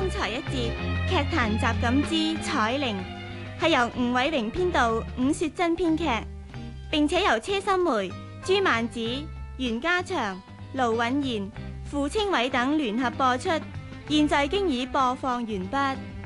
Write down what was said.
才一節劇壇集錦之彩玲，係由吳偉榮編導，伍雪珍編劇，並且由車心梅、朱曼子、袁家祥、盧允賢、傅清偉等聯合播出，現在經已播放完畢。